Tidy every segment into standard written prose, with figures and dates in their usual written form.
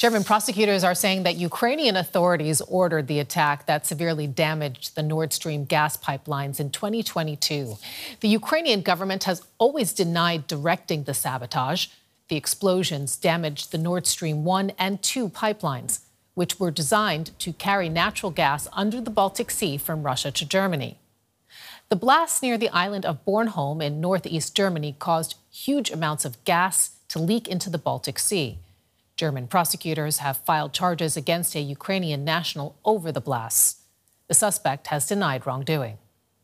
German prosecutors are saying that Ukrainian authorities ordered the attack that severely damaged the Nord Stream gas pipelines in 2022. The Ukrainian government has always denied directing the sabotage. The explosions damaged the Nord Stream 1 and 2 pipelines, which were designed to carry natural gas under the Baltic Sea from Russia to Germany. The blasts near the island of Bornholm in northeast Germany caused huge amounts of gas to leak into the Baltic Sea. German prosecutors have filed charges against a Ukrainian national over the blasts. The suspect has denied wrongdoing.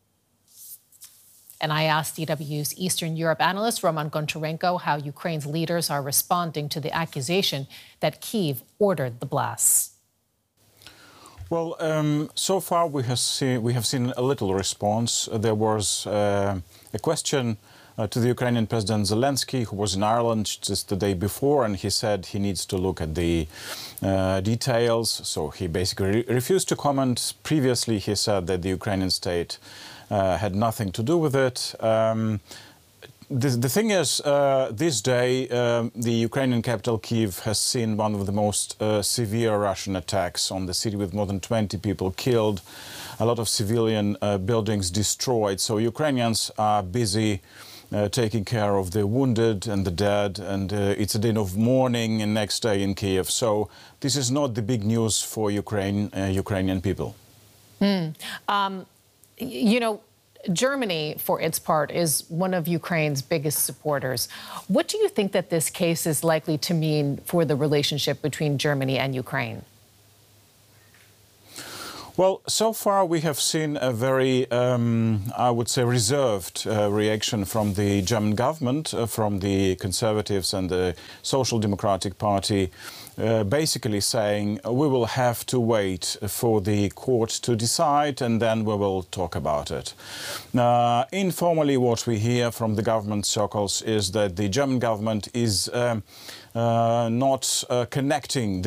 And I asked DW's Eastern Europe analyst Roman Goncharenko how Ukraine's leaders are responding to the accusation that Kyiv ordered the blasts. Well, so far we have seen a little response. There was a question to the Ukrainian President Zelensky, who was in Ireland just the day before, and he said he needs to look at the details. So he basically refused to comment. Previously, he said that the Ukrainian state had nothing to do with it. The thing is, this day, the Ukrainian capital, Kyiv, has seen one of the most severe Russian attacks on the city, with more than 20 people killed, a lot of civilian buildings destroyed. So Ukrainians are busy taking care of the wounded and the dead, and it's a day of mourning and next day in Kyiv. So this is not the big news for Ukrainian people. You know, Germany, for its part, is one of Ukraine's biggest supporters. What do you think that this case is likely to mean for the relationship between Germany and Ukraine? Well, so far we have seen a very, I would say, reserved reaction from the German government, from the Conservatives and the Social Democratic Party, basically saying we will have to wait for the court to decide and then we will talk about it. Informally, what we hear from the government circles is that the German government is not connecting